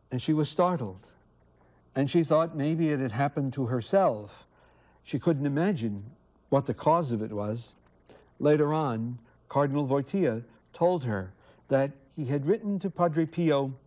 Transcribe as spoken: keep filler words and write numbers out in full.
and she was startled. And she thought maybe it had happened to herself. She couldn't imagine what the cause of it was. Later on, Cardinal Wojtyła told her that he had written to Padre Pio